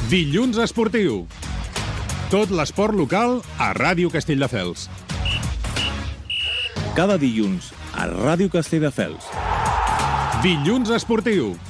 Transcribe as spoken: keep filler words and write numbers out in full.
Dilluns esportiu. Tot l'esport local a Ràdio Castelldefels. Cada dilluns a Ràdio Castelldefels. Dilluns esportiu.